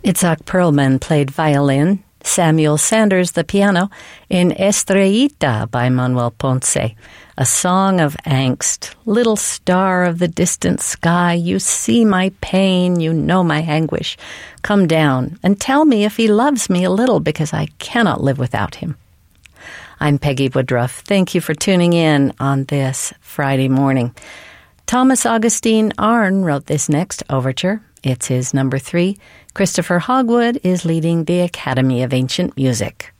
Itzhak Perlman played violin, Samuel Sanders the piano, in Estrellita by Manuel Ponce, a song of angst. Little star of the distant sky, you see my pain, you know my anguish. Come down and tell me if he loves me a little, because I cannot live without him. I'm Peggy Woodruff. Thank you for tuning in on this Friday morning. Thomas Augustine Arne wrote this next overture. It's his number 3. Christopher Hogwood is leading the Academy of Ancient Music.